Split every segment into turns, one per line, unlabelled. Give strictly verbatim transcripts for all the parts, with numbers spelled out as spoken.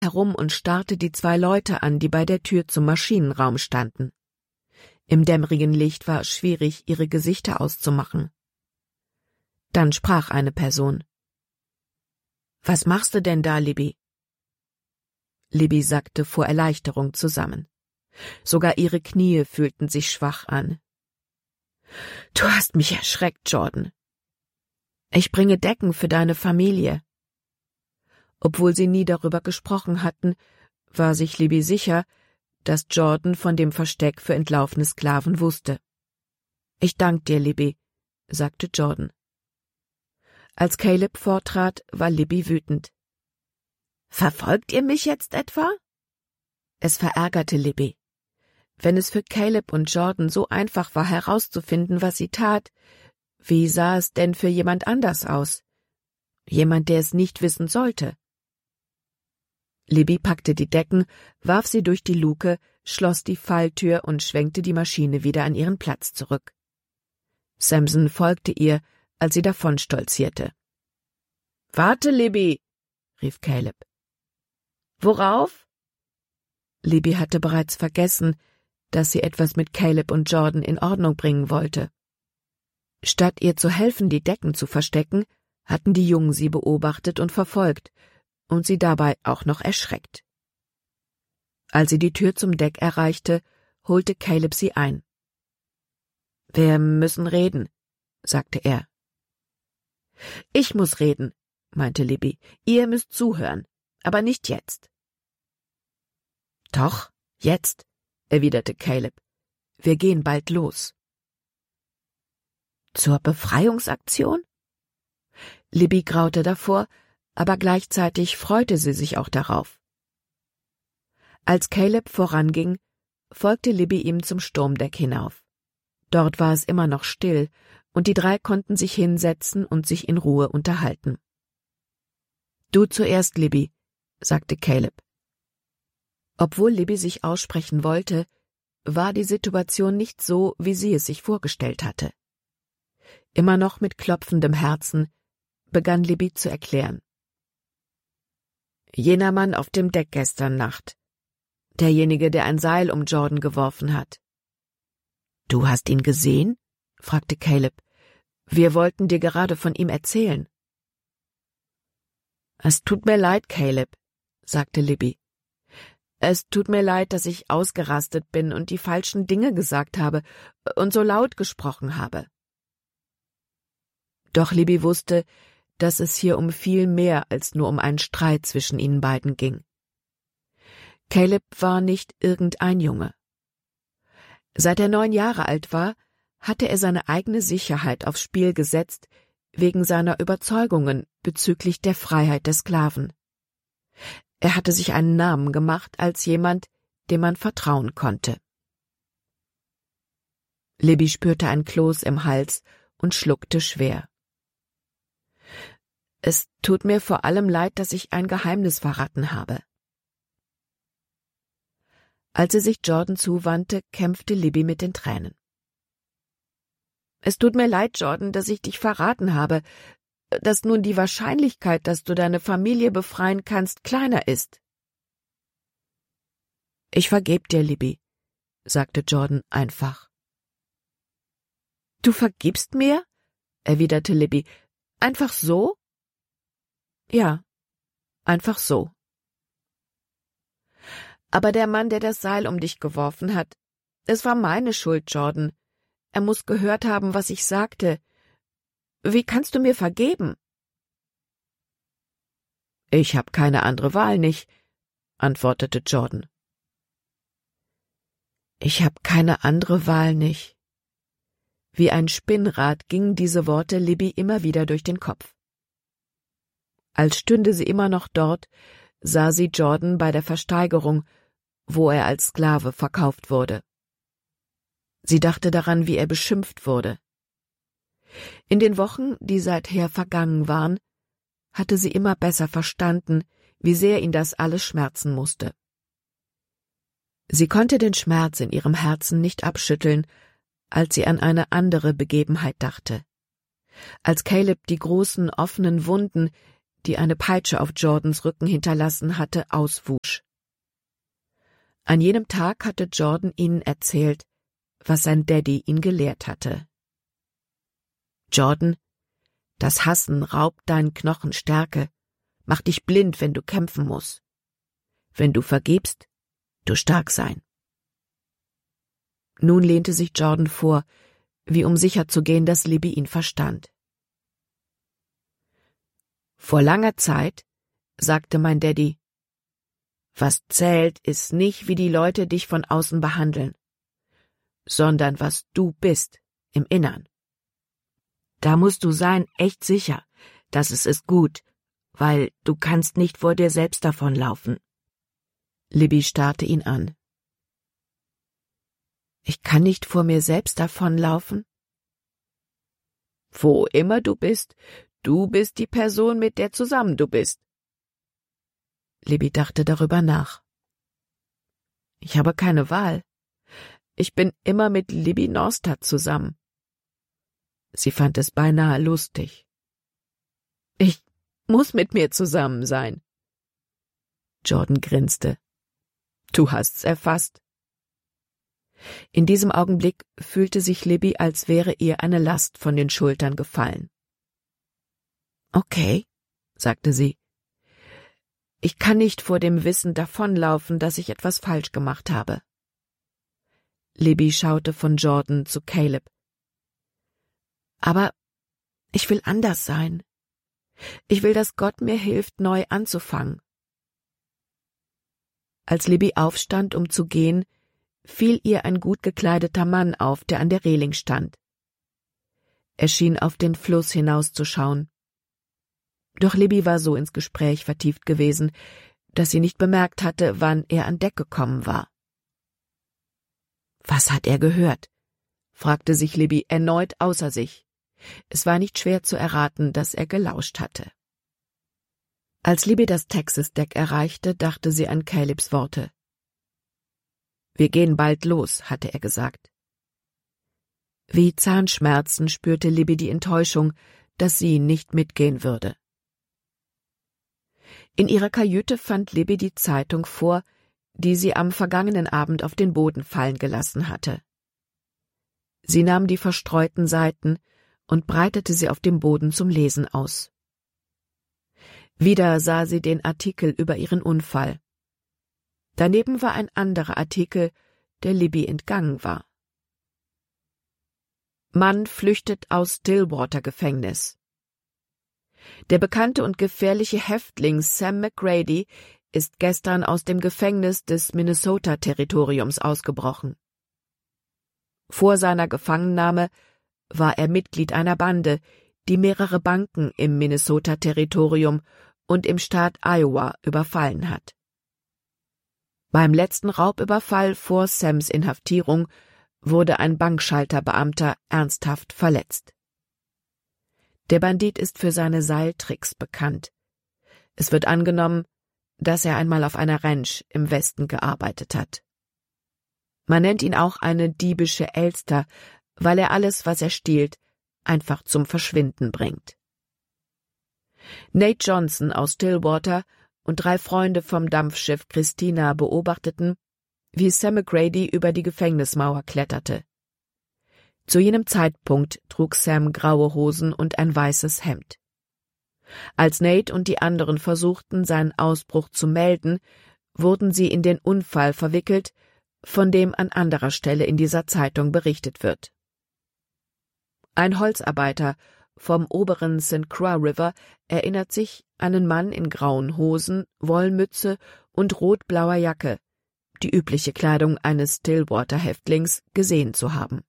herum und starrte die zwei Leute an, die bei der Tür zum Maschinenraum standen. Im dämmerigen Licht war es schwierig, ihre Gesichter auszumachen. Dann sprach eine Person. »Was machst du denn da, Libby?« Libby sackte vor Erleichterung zusammen. Sogar ihre Knie fühlten sich schwach an. »Du hast mich erschreckt, Jordan. Ich bringe Decken für deine Familie.« Obwohl sie nie darüber gesprochen hatten, war sich Libby sicher, dass Jordan von dem Versteck für entlaufene Sklaven wusste. »Ich dank dir, Libby«, sagte Jordan. Als Caleb vortrat, war Libby wütend. »Verfolgt ihr mich jetzt etwa?« Es verärgerte Libby. Wenn es für Caleb und Jordan so einfach war, herauszufinden, was sie tat, wie sah es denn für jemand anders aus? Jemand, der es nicht wissen sollte. Libby packte die Decken, warf sie durch die Luke, schloss die Falltür und schwenkte die Maschine wieder an ihren Platz zurück. Samson folgte ihr, als sie davonstolzierte. »Warte, Libby«, rief Caleb. »Worauf?« Libby hatte bereits vergessen, dass sie etwas mit Caleb und Jordan in Ordnung bringen wollte. Statt ihr zu helfen, die Decken zu verstecken, hatten die Jungen sie beobachtet und verfolgt und sie dabei auch noch erschreckt. Als sie die Tür zum Deck erreichte, holte Caleb sie ein. »Wir müssen reden«, sagte er. »Ich muss reden«, meinte Libby. »Ihr müsst zuhören, aber nicht jetzt.« »Doch, jetzt«, erwiderte Caleb. »Wir gehen bald los.« »Zur Befreiungsaktion?« Libby graute davor, aber gleichzeitig freute sie sich auch darauf. Als Caleb voranging, folgte Libby ihm zum Sturmdeck hinauf. Dort war es immer noch still, und die drei konnten sich hinsetzen und sich in Ruhe unterhalten. »Du zuerst, Libby«, sagte Caleb. Obwohl Libby sich aussprechen wollte, war die Situation nicht so, wie sie es sich vorgestellt hatte. Immer noch mit klopfendem Herzen begann Libby zu erklären. »Jener Mann auf dem Deck gestern Nacht. Derjenige, der ein Seil um Jordan geworfen hat.« »Du hast ihn gesehen?« fragte Caleb. »Wir wollten dir gerade von ihm erzählen.« »Es tut mir leid, Caleb«, sagte Libby. »Es tut mir leid, dass ich ausgerastet bin und die falschen Dinge gesagt habe und so laut gesprochen habe.« Doch Libby wusste, dass es hier um viel mehr als nur um einen Streit zwischen ihnen beiden ging. Caleb war nicht irgendein Junge. Seit er neun Jahre alt war, hatte er seine eigene Sicherheit aufs Spiel gesetzt, wegen seiner Überzeugungen bezüglich der Freiheit der Sklaven. Er hatte sich einen Namen gemacht als jemand, dem man vertrauen konnte. Libby spürte ein Kloß im Hals und schluckte schwer. »Es tut mir vor allem leid, dass ich ein Geheimnis verraten habe.« Als sie sich Jordan zuwandte, kämpfte Libby mit den Tränen. »Es tut mir leid, Jordan, dass ich dich verraten habe, dass nun die Wahrscheinlichkeit, dass du deine Familie befreien kannst, kleiner ist.« »Ich vergeb dir, Libby«, sagte Jordan einfach. »Du vergibst mir?«, erwiderte Libby. »Einfach so?« »Ja, einfach so.« »Aber der Mann, der das Seil um dich geworfen hat, es war meine Schuld, Jordan. Er muss gehört haben, was ich sagte. Wie kannst du mir vergeben?« »Ich habe keine andere Wahl, nicht«, antwortete Jordan. »Ich habe keine andere Wahl, nicht.« Wie ein Spinnrad gingen diese Worte Libby immer wieder durch den Kopf. Als stünde sie immer noch dort, sah sie Jordan bei der Versteigerung, wo er als Sklave verkauft wurde. Sie dachte daran, wie er beschimpft wurde. In den Wochen, die seither vergangen waren, hatte sie immer besser verstanden, wie sehr ihn das alles schmerzen musste. Sie konnte den Schmerz in ihrem Herzen nicht abschütteln, als sie an eine andere Begebenheit dachte. Als Caleb die großen, offenen Wunden, die eine Peitsche auf Jordans Rücken hinterlassen hatte, auswusch. An jenem Tag hatte Jordan ihnen erzählt, was sein Daddy ihn gelehrt hatte. Jordan, das Hassen raubt deinen Knochen Stärke, macht dich blind, wenn du kämpfen musst. Wenn du vergibst, du stark sein. Nun lehnte sich Jordan vor, wie um sicherzugehen, dass Libby ihn verstand. Vor langer Zeit, sagte mein Daddy, was zählt, ist nicht, wie die Leute dich von außen behandeln, sondern was du bist im Innern. Da musst du sein, echt sicher, dass es ist gut, weil du kannst nicht vor dir selbst davonlaufen. Libby starrte ihn an. Ich kann nicht vor mir selbst davonlaufen? Wo immer du bist, du bist die Person, mit der zusammen du bist. Libby dachte darüber nach. Ich habe keine Wahl. Ich bin immer mit Libby Norstad zusammen. Sie fand es beinahe lustig. Ich muss mit mir zusammen sein. Jordan grinste. Du hast's erfasst. In diesem Augenblick fühlte sich Libby, als wäre ihr eine Last von den Schultern gefallen. Okay, sagte sie. Ich kann nicht vor dem Wissen davonlaufen, dass ich etwas falsch gemacht habe. Libby schaute von Jordan zu Caleb. Aber ich will anders sein. Ich will, dass Gott mir hilft, neu anzufangen. Als Libby aufstand, um zu gehen, fiel ihr ein gut gekleideter Mann auf, der an der Reling stand. Er schien auf den Fluss hinauszuschauen. Doch Libby war so ins Gespräch vertieft gewesen, dass sie nicht bemerkt hatte, wann er an Deck gekommen war. »Was hat er gehört?« fragte sich Libby erneut außer sich. Es war nicht schwer zu erraten, dass er gelauscht hatte. Als Libby das Texas-Deck erreichte, dachte sie an Calebs Worte. »Wir gehen bald los«, hatte er gesagt. Wie Zahnschmerzen spürte Libby die Enttäuschung, dass sie nicht mitgehen würde. In ihrer Kajüte fand Libby die Zeitung vor, die sie am vergangenen Abend auf den Boden fallen gelassen hatte. Sie nahm die verstreuten Seiten und breitete sie auf dem Boden zum Lesen aus. Wieder sah sie den Artikel über ihren Unfall. Daneben war ein anderer Artikel, der Libby entgangen war. Mann flüchtet aus Stillwater-Gefängnis. Der bekannte und gefährliche Häftling Sam McGrady ist gestern aus dem Gefängnis des Minnesota-Territoriums ausgebrochen. Vor seiner Gefangennahme war er Mitglied einer Bande, die mehrere Banken im Minnesota-Territorium und im Staat Iowa überfallen hat. Beim letzten Raubüberfall vor Sams Inhaftierung wurde ein Bankschalterbeamter ernsthaft verletzt. Der Bandit ist für seine Seiltricks bekannt. Es wird angenommen, dass er einmal auf einer Ranch im Westen gearbeitet hat. Man nennt ihn auch eine diebische Elster, weil er alles, was er stiehlt, einfach zum Verschwinden bringt. Nate Johnson aus Stillwater und drei Freunde vom Dampfschiff Christina beobachteten, wie Sam McGrady über die Gefängnismauer kletterte. Zu jenem Zeitpunkt trug Sam graue Hosen und ein weißes Hemd. Als Nate und die anderen versuchten, seinen Ausbruch zu melden, wurden sie in den Unfall verwickelt, von dem an anderer Stelle in dieser Zeitung berichtet wird. Ein Holzarbeiter vom oberen Sankt Croix River erinnert sich, einen Mann in grauen Hosen, Wollmütze und rot-blauer Jacke, die übliche Kleidung eines Stillwater-Häftlings, gesehen zu haben.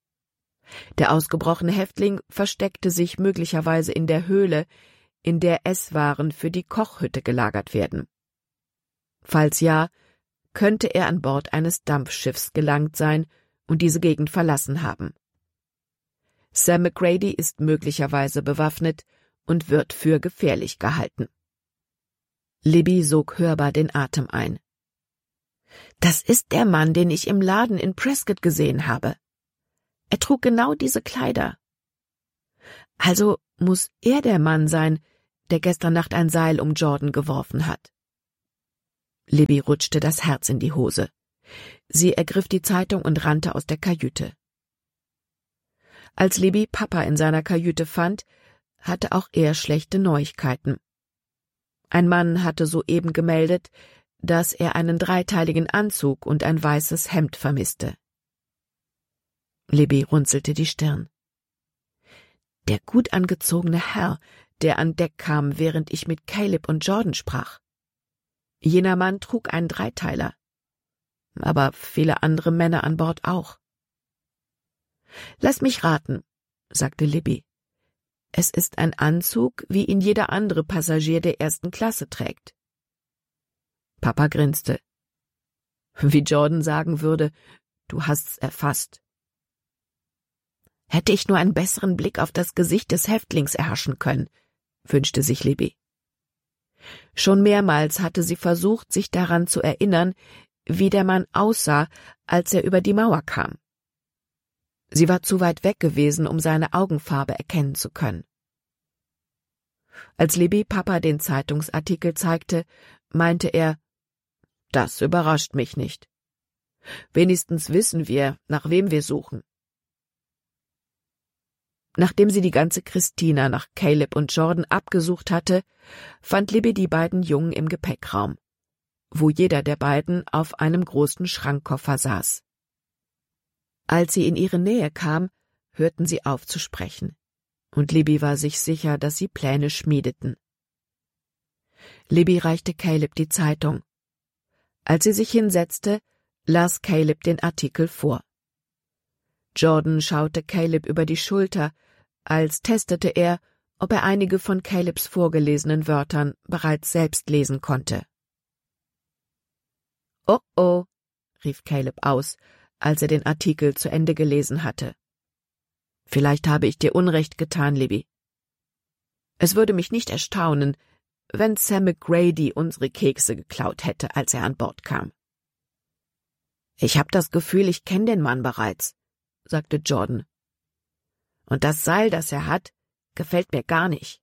Der ausgebrochene Häftling versteckte sich möglicherweise in der Höhle, in der Esswaren für die Kochhütte gelagert werden. Falls ja, könnte er an Bord eines Dampfschiffs gelangt sein und diese Gegend verlassen haben. Sam McGrady ist möglicherweise bewaffnet und wird für gefährlich gehalten. Libby sog hörbar den Atem ein. »Das ist der Mann, den ich im Laden in Prescott gesehen habe. Er trug genau diese Kleider. Also muss er der Mann sein, der gestern Nacht ein Seil um Jordan geworfen hat. Libby rutschte das Herz in die Hose. Sie ergriff die Zeitung und rannte aus der Kajüte. Als Libby Papa in seiner Kajüte fand, hatte auch er schlechte Neuigkeiten. Ein Mann hatte soeben gemeldet, dass er einen dreiteiligen Anzug und ein weißes Hemd vermisste. Libby runzelte die Stirn. Der gut angezogene Herr, der an Deck kam, während ich mit Caleb und Jordan sprach. Jener Mann trug einen Dreiteiler, aber viele andere Männer an Bord auch. »Lass mich raten«, sagte Libby. »Es ist ein Anzug, wie ihn jeder andere Passagier der ersten Klasse trägt.« Papa grinste. Wie Jordan sagen würde, »Du hast's erfasst.« »Hätte ich nur einen besseren Blick auf das Gesicht des Häftlings erhaschen können«, wünschte sich Libby. Schon mehrmals hatte sie versucht, sich daran zu erinnern, wie der Mann aussah, als er über die Mauer kam. Sie war zu weit weg gewesen, um seine Augenfarbe erkennen zu können. Als Libby Papa den Zeitungsartikel zeigte, meinte er, »Das überrascht mich nicht. Wenigstens wissen wir, nach wem wir suchen.« Nachdem sie die ganze Christina nach Caleb und Jordan abgesucht hatte, fand Libby die beiden Jungen im Gepäckraum, wo jeder der beiden auf einem großen Schrankkoffer saß. Als sie in ihre Nähe kam, hörten sie auf zu sprechen, und Libby war sich sicher, dass sie Pläne schmiedeten. Libby reichte Caleb die Zeitung. Als sie sich hinsetzte, las Caleb den Artikel vor. Jordan schaute Caleb über die Schulter, als testete er, ob er einige von Calebs vorgelesenen Wörtern bereits selbst lesen konnte. »Oh, oh«, rief Caleb aus, als er den Artikel zu Ende gelesen hatte. »Vielleicht habe ich dir Unrecht getan, Libby. Es würde mich nicht erstaunen, wenn Sam McGrady unsere Kekse geklaut hätte, als er an Bord kam.« »Ich habe das Gefühl, ich kenne den Mann bereits«, sagte Jordan. »Und das Seil, das er hat, gefällt mir gar nicht.«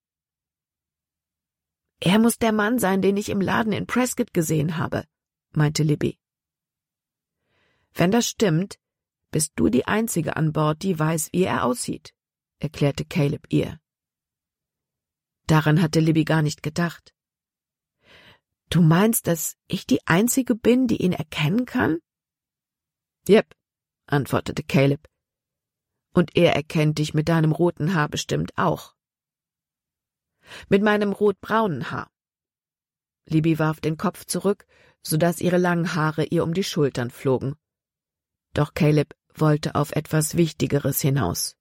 »Er muss der Mann sein, den ich im Laden in Prescott gesehen habe«, meinte Libby. »Wenn das stimmt, bist du die Einzige an Bord, die weiß, wie er aussieht«, erklärte Caleb ihr. Daran hatte Libby gar nicht gedacht. »Du meinst, dass ich die Einzige bin, die ihn erkennen kann?« »Jep«, antwortete Caleb. »Und er erkennt dich mit deinem roten Haar bestimmt auch.« »Mit meinem rotbraunen Haar.« Libby warf den Kopf zurück, so dass ihre langen Haare ihr um die Schultern flogen. Doch Caleb wollte auf etwas Wichtigeres hinaus.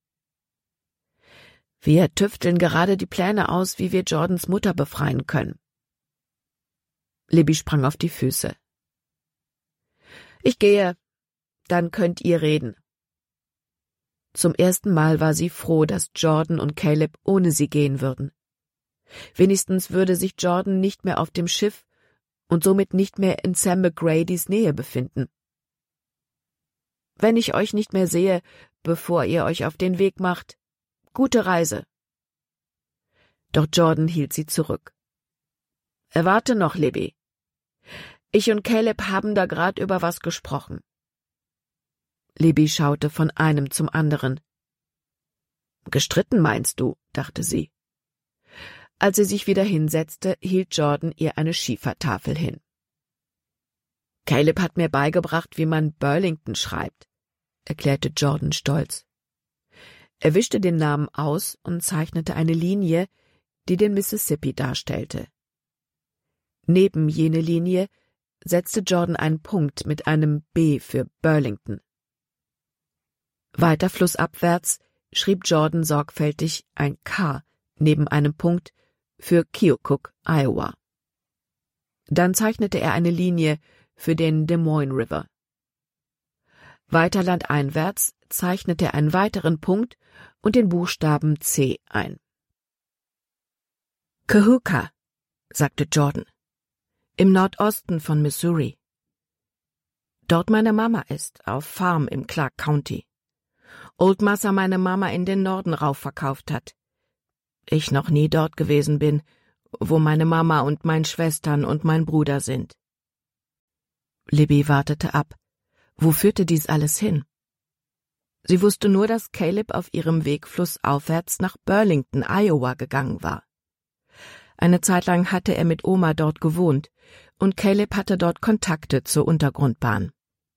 »Wir tüfteln gerade die Pläne aus, wie wir Jordans Mutter befreien können.« Libby sprang auf die Füße. »Ich gehe, dann könnt ihr reden.« Zum ersten Mal war sie froh, dass Jordan und Caleb ohne sie gehen würden. Wenigstens würde sich Jordan nicht mehr auf dem Schiff und somit nicht mehr in Sam McGradys Nähe befinden. »Wenn ich euch nicht mehr sehe, bevor ihr euch auf den Weg macht, gute Reise.« Doch Jordan hielt sie zurück. »Warte noch, Libby. Ich und Caleb haben da grad über was gesprochen.« Libby schaute von einem zum anderen. »Gestritten, meinst du?«, dachte sie. Als sie sich wieder hinsetzte, hielt Jordan ihr eine Schiefertafel hin. »Caleb hat mir beigebracht, wie man Burlington schreibt«, erklärte Jordan stolz. Er wischte den Namen aus und zeichnete eine Linie, die den Mississippi darstellte. Neben jene Linie setzte Jordan einen Punkt mit einem B für Burlington. Weiter flussabwärts schrieb Jordan sorgfältig ein K neben einem Punkt für Keokuk, Iowa. Dann zeichnete er eine Linie für den Des Moines River. Weiter landeinwärts zeichnete er einen weiteren Punkt und den Buchstaben C ein. »Kahuka«, sagte Jordan, »im Nordosten von Missouri. Dort meine Mama ist, auf Farm im Clark County. Old Massa meine Mama in den Norden rauf verkauft hat. Ich noch nie dort gewesen bin wo meine Mama und meine Schwestern und mein Bruder sind. Libby wartete ab. Wo führte dies alles hin? Sie wusste nur, dass Caleb auf ihrem Weg flussaufwärts nach Burlington, Iowa, gegangen war. Eine Zeit lang hatte er mit Oma dort gewohnt, und Caleb hatte dort Kontakte zur Untergrundbahn.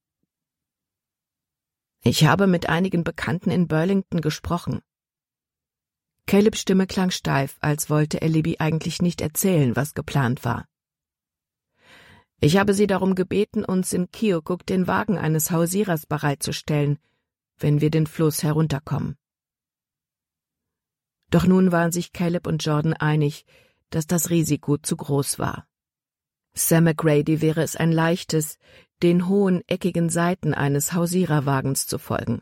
Ich habe mit einigen Bekannten in Burlington gesprochen. Calebs Stimme klang steif, als wollte er Libby eigentlich nicht erzählen, was geplant war. Ich habe sie darum gebeten, uns in Keokuk den Wagen eines Hausierers bereitzustellen, wenn wir den Fluss herunterkommen. Doch nun waren sich Caleb und Jordan einig, dass das Risiko zu groß war. Sam McGrady wäre es ein leichtes, den hohen, eckigen Seiten eines Hausiererwagens zu folgen.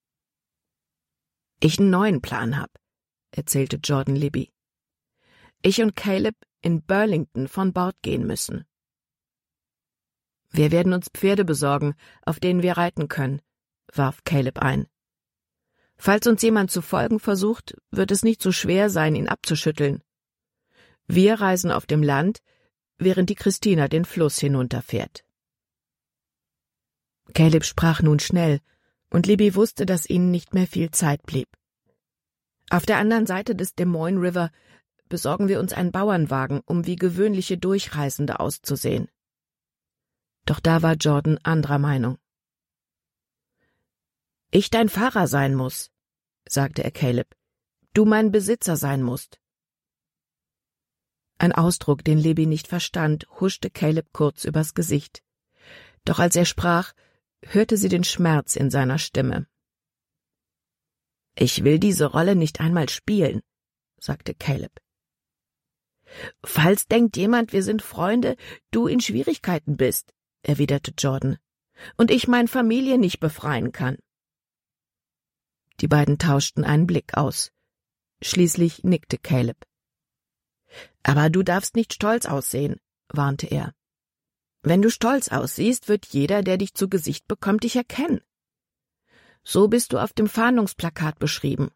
»Ich einen neuen Plan hab«, erzählte Jordan Libby. »Ich und Caleb in Burlington von Bord gehen müssen. Wir werden uns Pferde besorgen, auf denen wir reiten können«, warf Caleb ein. »Falls uns jemand zu folgen versucht, wird es nicht so schwer sein, ihn abzuschütteln. Wir reisen auf dem Land, während die Christina den Fluss hinunterfährt.« Caleb sprach nun schnell, und Libby wusste, dass ihnen nicht mehr viel Zeit blieb. »Auf der anderen Seite des Des Moines River besorgen wir uns einen Bauernwagen, um wie gewöhnliche Durchreisende auszusehen.« Doch da war Jordan anderer Meinung. »Ich dein Fahrer sein muss«, sagte er Caleb. »Du mein Besitzer sein musst.« Ein Ausdruck, den Libby nicht verstand, huschte Caleb kurz übers Gesicht. Doch als er sprach, hörte sie den Schmerz in seiner Stimme. »Ich will diese Rolle nicht einmal spielen«, sagte Caleb. »Falls denkt jemand, wir sind Freunde, du in Schwierigkeiten bist«, erwiderte Jordan, »und ich meine Familie nicht befreien kann.« Die beiden tauschten einen Blick aus. Schließlich nickte Caleb. »Aber du darfst nicht stolz aussehen«, warnte er. »Wenn du stolz aussiehst, wird jeder, der dich zu Gesicht bekommt, dich erkennen. So bist du auf dem Fahndungsplakat beschrieben.«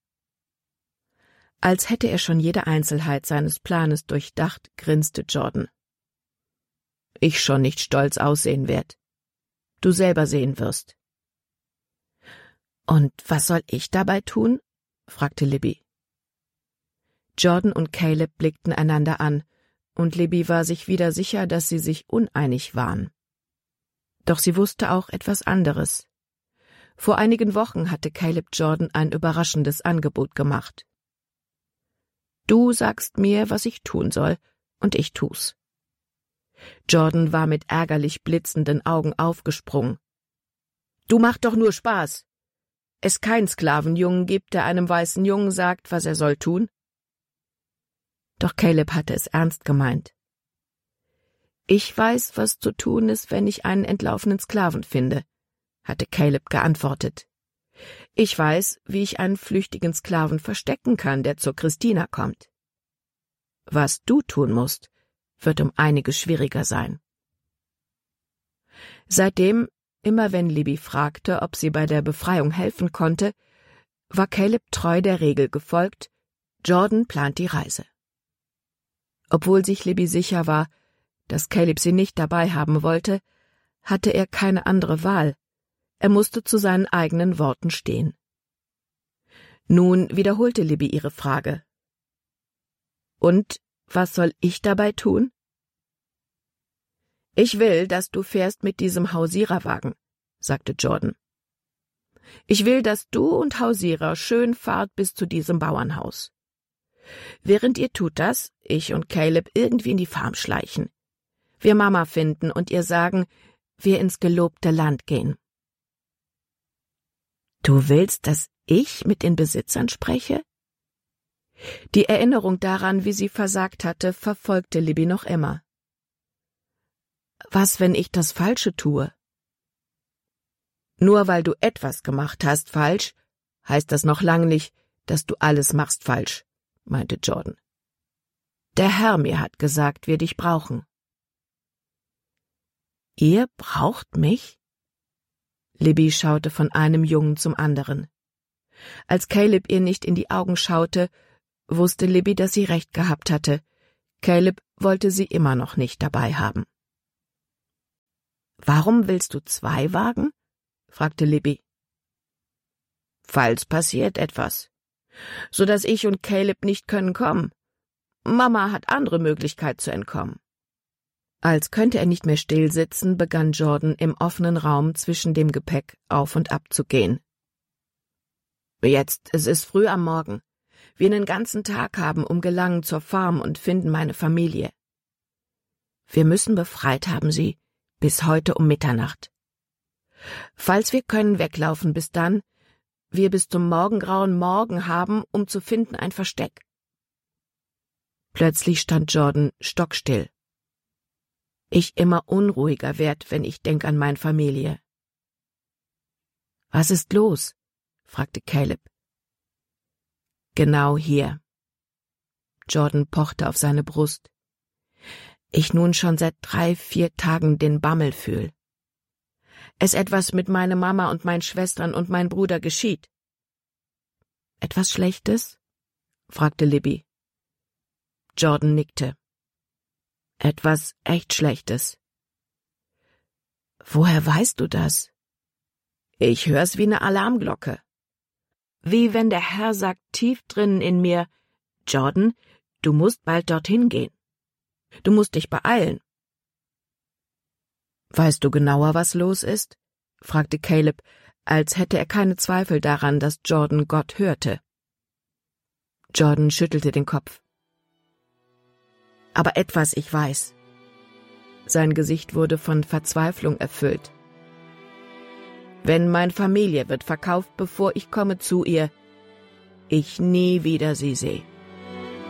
Als hätte er schon jede Einzelheit seines Planes durchdacht, grinste Jordan. »Ich schon nicht stolz aussehen werd. Du selber sehen wirst.« »Und was soll ich dabei tun?« fragte Libby. Jordan und Caleb blickten einander an, und Libby war sich wieder sicher, dass sie sich uneinig waren. Doch sie wusste auch etwas anderes. Vor einigen Wochen hatte Caleb Jordan ein überraschendes Angebot gemacht. »Du sagst mir, was ich tun soll, und ich tu's.« Jordan war mit ärgerlich blitzenden Augen aufgesprungen. »Du machst doch nur Spaß! Es keinen Sklavenjungen gibt, der einem weißen Jungen sagt, was er soll tun?« Doch Caleb hatte es ernst gemeint. »Ich weiß, was zu tun ist, wenn ich einen entlaufenen Sklaven finde«, hatte Caleb geantwortet. »Ich weiß, wie ich einen flüchtigen Sklaven verstecken kann, der zur Christina kommt. Was du tun musst, wird um einiges schwieriger sein.« Seitdem, immer wenn Libby fragte, ob sie bei der Befreiung helfen konnte, war Caleb treu der Regel gefolgt: Jordan plant die Reise. Obwohl sich Libby sicher war, dass Caleb sie nicht dabei haben wollte, hatte er keine andere Wahl. Er musste zu seinen eigenen Worten stehen. Nun wiederholte Libby ihre Frage. »Und was soll ich dabei tun?« »Ich will, dass du fährst mit diesem Hausiererwagen«, sagte Jordan. »Ich will, dass du und Hausierer schön fahrt bis zu diesem Bauernhaus. Während ihr tut das, ich und Caleb irgendwie in die Farm schleichen. Wir Mama finden und ihr sagen, wir ins gelobte Land gehen.« »Du willst, dass ich mit den Besitzern spreche?« Die Erinnerung daran, wie sie versagt hatte, verfolgte Libby noch immer. »Was, wenn ich das Falsche tue?« »Nur weil du etwas gemacht hast falsch, heißt das noch lange nicht, dass du alles machst falsch«, meinte Jordan. »Der Herr mir hat gesagt, wir dich brauchen.« »Ihr braucht mich?« Libby schaute von einem Jungen zum anderen. Als Caleb ihr nicht in die Augen schaute, wusste Libby, dass sie recht gehabt hatte. Caleb wollte sie immer noch nicht dabei haben. »Warum willst du zwei Wagen?« fragte Libby. »Falls passiert etwas, so dass ich und Caleb nicht können kommen. Mama hat andere Möglichkeit zu entkommen.« Als könnte er nicht mehr still sitzen, begann Jordan im offenen Raum zwischen dem Gepäck auf und ab zu gehen. »Jetzt, es ist früh am Morgen. Wir einen ganzen Tag haben, um gelangen zur Farm und finden meine Familie. Wir müssen befreit haben sie bis heute um Mitternacht. Falls wir können, weglaufen bis dann, wir bis zum Morgengrauen morgen haben, um zu finden ein Versteck.« Plötzlich stand Jordan stockstill. Ich immer unruhiger werd, wenn ich denk an meine Familie. »Was ist los?« fragte Caleb. »Genau hier.« Jordan pochte auf seine Brust. »Ich nun schon seit drei, vier Tagen den Bammel fühl. Es etwas mit meiner Mama und meinen Schwestern und mein Bruder geschieht.« »Etwas Schlechtes?« fragte Libby. Jordan nickte. »Etwas echt Schlechtes.« »Woher weißt du das?« »Ich hör's wie ne Alarmglocke. Wie wenn der Herr sagt tief drinnen in mir, Jordan, du musst bald dorthin gehen. Du musst dich beeilen.« »Weißt du genauer, was los ist?« fragte Caleb, als hätte er keine Zweifel daran, dass Jordan Gott hörte. Jordan schüttelte den Kopf. »Aber etwas ich weiß.« Sein Gesicht wurde von Verzweiflung erfüllt. »Wenn meine Familie wird verkauft, bevor ich komme zu ihr, ich nie wieder sie sehe.«